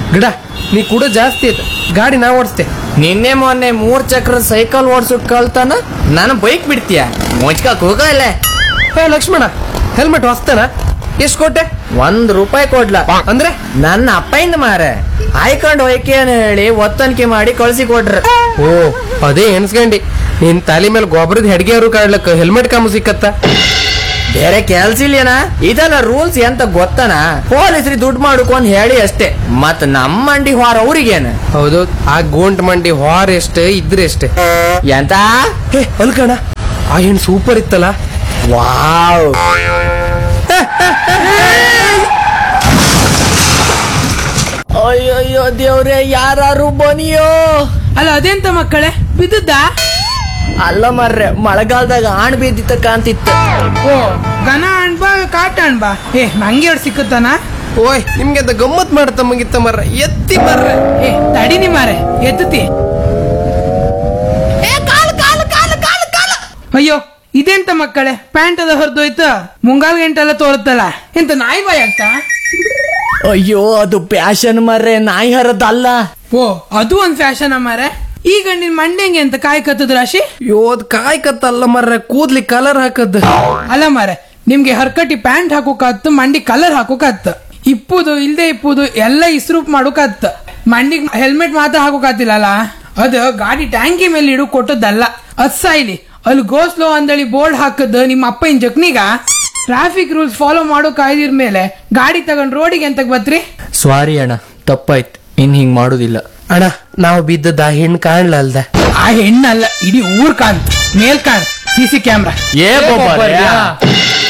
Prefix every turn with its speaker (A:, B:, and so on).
A: ಗಿಡ ನೀ ಕೂಡ ಜಾಸ್ತಿ ಆಯ್ತು, ಗಾಡಿ ನಾ ಓಡಿಸ್ತೆ.
B: ನಿನ್ನೆ ಮೊನ್ನೆ 3 ಚಕ್ರ ಸೈಕಲ್ ಓಡ್ಸುಟ್ ಕಲ್ತಾನ, ನಾನು ಬೈಕ್ ಬಿಡ್ತೀಯ ಮುಚ್ಕಕ್ ಹೋಗಲ್ಲ.
A: ಹೇ ಲಕ್ಷ್ಮಣ, ಹೆಲ್ಮೆಟ್ ಹೊಸ್ತೇನ? ಎಷ್ಟು ಕೊಟ್ಟೆ?
B: ₹1 ಕೊಡ್ಲ
A: ಅಂದ್ರೆ
B: ನನ್ನ ಅಪ್ಪಯಿಂದ ಮಾರೆ ಆಯ್ಕೊಂಡು ಹೋಯ್ಕೆ ಅಂತ ಹೇಳಿ ಒತ್ತನಿಕೆ ಮಾಡಿ ಕಳ್ಸಿ ಕೊಟ್ರ.
A: ಓ ಅದೇ ಎನ್ಸ್ಕಂಡಿ, ನಿನ್ ತಾಲಿ ಮೇಲೆ ಗೊಬ್ಬರದ ಹೆಡ್ಗೆಯವರು ಕಾಡ್ಲಕ್ಕ ಹೆಲ್ಮೆಟ್ ಕಾಮು ಸಿಕ್ಕತ್ತ.
B: ಬೇರೆ ಕೆಲ್ಸ ಇಲ್ಲೇನ? ಇದೆಲ್ಲ ರೂಲ್ಸ್ ಎಂತ ಗೊತ್ತನ? ಪೊಲೀಸ್ರಿ ದುಡ್ಡು ಮಾಡ್ಕೊಂಡ್ ಹೇಳಿ ಅಷ್ಟೇ, ಮತ್ ನಮ್ಮ ಮಂಡಿ ಹೊರ ಅವ್ರಿಗೇನ?
A: ಹೌದು, ಆ ಗೋಂಟ್ ಮಂಡಿ ಹೊರ ಎಷ್ಟೇ ಇದ್ರೆ ಎಷ್ಟೇ.
B: ಎಂತ
A: ಹೇ ಅಲ್ಕಣ, ಆ ಹೆಣ್ಣು ಸೂಪರ್ ಇತ್ತಲ್ಲ.
B: ವಾವ್, ಅಯ್ಯಯ್ಯೋ ದೇವ್ರೆ, ಯಾರು ಬನಿಯೋ.
C: ಅಲ್ಲ ಅದೆಂತ ಮಕ್ಕಳೇ, ಬಿದ್ದದ್ದ?
B: ಅಲ್ಲ ಮರ್ರೆ, ಮಳೆಗಾಲದಾಗ ಆಣ್ ಬಿದ್ದಿತ್ತ ಕಾಂತಿತ್ತು.
C: ಓ ಘನ ಅಣ್ಬಾ ಕಾಟ ಅಣ್ಬಾ. ನಂಗೆ ಎರಡು ಸಿಕ್ಕುತ್ತಾನ?
A: ಓಯ್ ನಿಮ್ಗೆ ಅಂತ ಗಮ್ಮತ್ ಮಾಡತ್ತ ಮುಗಿತ್ತ ಮರ್ರ, ಎತ್ತಿ ಮರ್ರೆ.
C: ತಡಿನಿ ಮಾರೆ, ಎತ್ತತಿ. ಅಯ್ಯೋ ಇದೆಂತ ಮಕ್ಕಳೇ, ಪ್ಯಾಂಟ್ ಅದ ಹೊರದೋಯ್ತು, ಮುಂಗಾಲ್ ಗಂಟೆಲ್ಲ ತೋರುತ್ತಲ್ಲ, ಎಂತ ನಾಯಿ ಬಾಯ್ ಆಗ್ತಾ?
B: ಅಯ್ಯೋ ಅದು ಪ್ಯಾಶನ್ ಮರ್ರೆ, ನಾಯಿ ಹರದಲ್ಲ.
C: ಓ ಅದು ಒಂದ್ ಫ್ಯಾಷನ್ ಮಾರೆ. ಈಗ ನಿನ್ ಮಂಡೆಂಗೆ ಅಂತ ಕಾಯಿ ಕತ್ತದ ರಾಶಿ?
A: ಯೋದ್ ಕಾಯ್ ಕತ್ತಲ್ಲ ಮರ್ರೆ, ಕೂದ್ಲಿ ಕಲರ್ ಹಾಕದ್.
C: ಅಲ್ಲ ಮಾರೆ, ನಿಮ್ಗೆ ಹರ್ಕಟಿ ಪ್ಯಾಂಟ್ ಹಾಕೋಕತ್ತು, ಮಂಡಿ ಕಲರ್ ಹಾಕೋಕತ್ತು, ಇಪ್ಪುದು ಇಲ್ದೆ ಇಪ್ಪುದು ಎಲ್ಲ ಇಸ್ರೂಪ್ ಮಾಡೋಕತ್ತು. ಮಂಡಿಗ್ ಹೆಲ್ಮೆಟ್ ಮಾತ್ರ ಹಾಕೋಕತ್ತಿಲ್ಲಲ್ಲ, ಅದು ಗಾಡಿ ಟ್ಯಾಂಕಿ ಮೇಲೆ ಇಡು ಕೊಟ್ಟದ್ದಲ್ಲ. ಅದ್ ಸಾಯ್ಲಿ, ಅಲ್ಲಿ ಗೋ ಸ್ಲೋ ಅಂದಳಿ ಬೋರ್ಡ್ ಹಾಕದ್ ನಿಮ್ಮ ಅಪ್ಪನ ಜಕ್ನಿಗ. ಟ್ರಾಫಿಕ್ ರೂಲ್ಸ್ ಫಾಲೋ ಮಾಡೋ ಕಾಯ್ದಿರ್ ಮೇಲೆ ಗಾಡಿ ತಗೊಂಡ್ ರೋಡಿಗೆ ಎಂತ ಬತ್ರಿ?
B: ಸಾರಿ ಅಣ್ಣ, ತಪ್ಪಾಯ್ತು, ಇನ್ ಹಿಂಗ್ ಮಾಡುದಿಲ್ಲ.
A: ಅಣ್ಣ ನಾವು ಬಿದ್ದದ ಆ ಹೆಣ್ಣು ಕಾಣ್ಲಲ್ದ.
C: ಆ ಹೆಣ್ಣಲ್ಲ, ಇಡೀ ಊರ್ ಕಾಣ್ತು, ಮೇಲ್ ಕಾಣ್ CC ಕ್ಯಾಮ್ರಾ.
B: ಏ